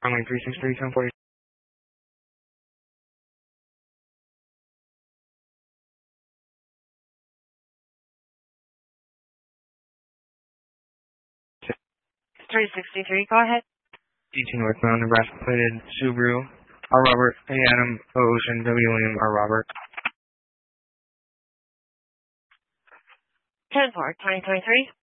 Runway 363, 1040. Three 63, go ahead. DT northbound, Nebraska plated Subaru, R. Robert, A. Adam, O. Ocean, W. William, R. Robert. 10-4, 2023.